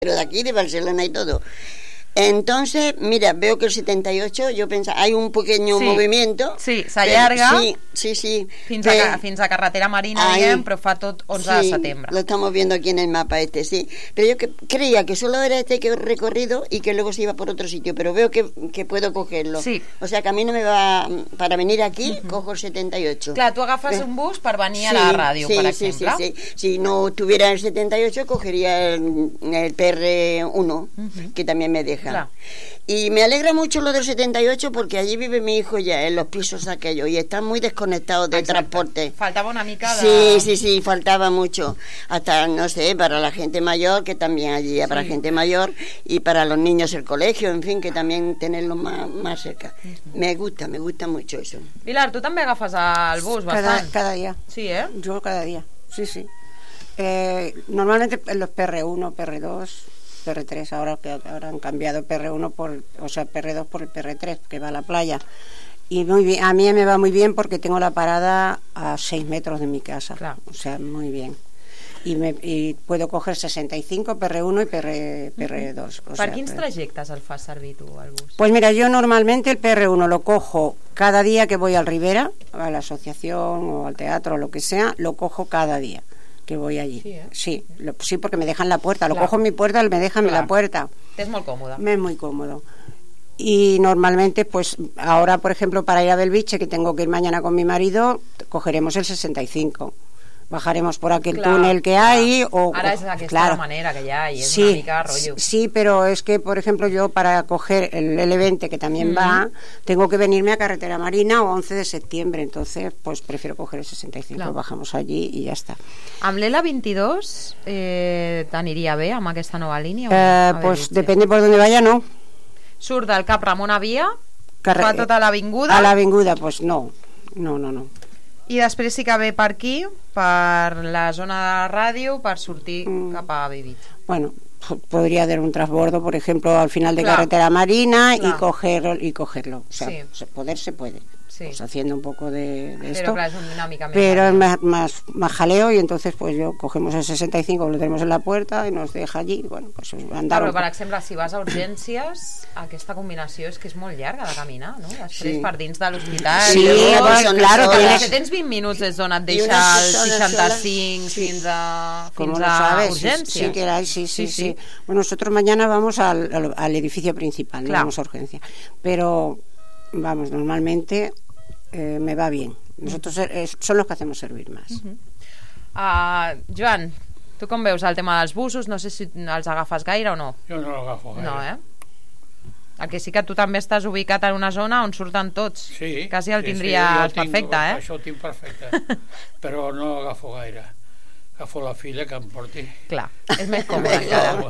pero de aquí, de Barcelona y todo. Entonces, mira, veo que el 78, yo pensaba, hay un pequeño movimiento. Sí, s'allarga. Sí. Fins a carretera marina, diguem, però fa tot 11 de setembre. Lo estamos viendo aquí en el mapa sí. Pero yo creía que solo era este recorrido y que luego se iba por otro sitio, pero veo que puedo cogerlo. Sí. O sea, que a mí no me va... Para venir aquí, cojo el 78. Clar, tu agafes un bus per venir a la ràdio, per exemple. Sí. Si no tuviera el 78, cogería el PR1, que también me deja. Claro. Y me alegra mucho lo del 78 porque allí vive mi hijo ya en los pisos aquellos y están muy desconectados de transporte. Faltaba una mica de... Sí, faltaba mucho. Hasta, no sé, para la gente mayor, que también allí habrá gente mayor, y para los niños el colegio, en fin, que también tenerlos más cerca. Me gusta mucho eso. Pilar, tu també agafes el bus bastant? Cada día. Sí, Yo cada día, sí. Normalmente los PR1, PR2... PR3, ahora han cambiado PR1 PR2 por el PR3, que va a la playa. Y muy bien, a mí me va muy bien porque tengo la parada a 6 metros de mi casa. Claro. O sea, muy bien. Y puedo coger 65, PR1 y PR2. ¿Para quins trajectes el fas servir tu al bus? Pues mira, yo normalmente el PR1 lo cojo cada día que voy al Rivera, a la asociación o al teatro o lo que sea, lo cojo cada día que voy allí. Sí, sí, porque me dejan la puerta, lo cojo en mi puerta, me dejan en la puerta. Es muy cómodo. Es muy cómodo. Y normalmente, pues ahora, por ejemplo, para ir a Belviche, que tengo que ir mañana con mi marido, cogeremos el 65. Bajaremos por aquel túnel que hay ahora es aquesta manera que ya hay, es una mica rollo. Sí, pero es que, por ejemplo, yo para coger el L20, que también va, tengo que venirme a Carretera Marina o 11 de septiembre, entonces pues prefiero coger el 65, bajamos allí y ya está. Amb l'L22 t'aniria bé amb aquesta nova línia? Pues depende por donde vaya, no. Surt del Cap Ramon a Via, fa tota l'avinguda? A l'avinguda, pues no. I després sí que ve per aquí, per la zona de la ràdio, per sortir cap a Bellvitge. Bueno, podría dar un transbordo, por ejemplo, al final de Carretera Marina y cogerlo. O sea, poder se puede. Pues haciendo un poco de esto. Pero es una dinámica mejor. Pero es más jaleo y entonces pues cogemos el 65, lo tenemos en la puerta y nos deja allí. Bueno, pues andar. Però, per exemple, si vas a urgències, aquesta combinació és que és molt llarga de caminar, no? Després per dins de l'hospital. Sí, claro. Que tens 20 minuts és on et deixa el 65 fins a urgències. Sí, que era, sí. Bueno, nosotros mañana vamos al edificio principal, no vamos a urgencia. Pero, vamos, normalmente me va bien. Nosotros son los que hacemos servir más. Joan, tu com veus el tema dels busos? No sé si els agafes gaire o no. Jo no l'agafo gaire. No, el que sí que tu també estàs ubicat en una zona on surten tots. Sí. Quasi el tindries perfecte, Això ho tinc perfecte. Però no l'agafo gaire. Agafo la filla que em porti. Clar, és més còmode encara.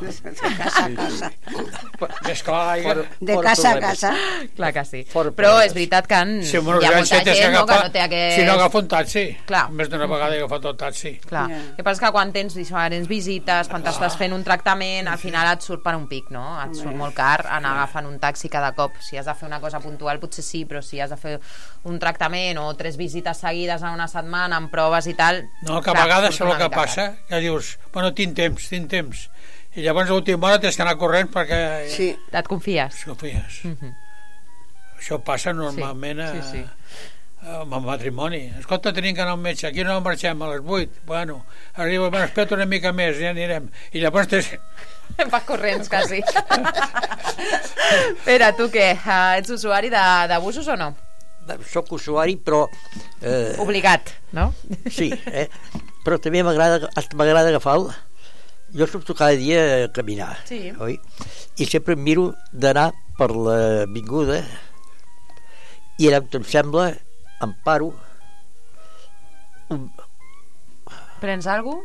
Més clar, de casa a casa. Clar que sí. Però és veritat que hi ha molta gent que no té aquest... Si no agafo un taxi, clar. Més d'una vegada he agafat el taxi. Clar. El que passa és que quan tens diferents visites, quan t'estàs fent un tractament, al final et surt per un pic, no? Et surt molt car anar agafant un taxi cada cop. Si has de fer una cosa puntual potser sí, però si has de fer un tractament o 3 visites seguides en una setmana amb proves i tal... No, que a vegades és el que passa, que dius, bueno, tinc temps, i llavors a l'última hora tens que anar corrent perquè... Sí, et confies. Això passa normalment amb el matrimoni. Escolta, tenim que anar al metge, aquí no marxem a les 8, bueno, arriba, espera't una mica més, ja anirem, i llavors tens... Vas corrents, quasi. Pere, tu què? Ets usuari de busos o no? Soc usuari, però... Obligat, no? Sí, però també m'agrada agafar-lo. Jo surto cada dia a caminar, oi? I sempre em miro d'anar per l'avinguda i allà em sembla, em paro, prens alguna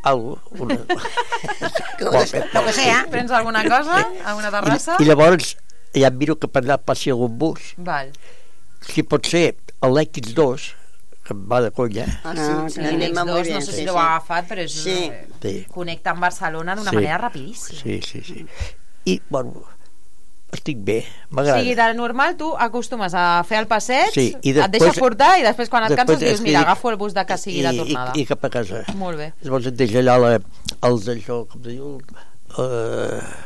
cosa? Lo que sea. Prens alguna cosa? Alguna terrassa? I llavors ja em miro que per allà passi algun bus. Val. Si pot ser l'X2, que em va de conya. L'X2, no sé si l'heu agafat, però connecta amb Barcelona d'una manera rapidíssima. Sí. I, bueno, estic bé, m'agrada. O sigui, de normal tu acostumes a fer el passeig, et deixes portar i després quan et canses dius, mira, agafo el bus de que sigui de tornada. I cap a casa. Molt bé. Llavors et deixa allà els d'això, com te diu...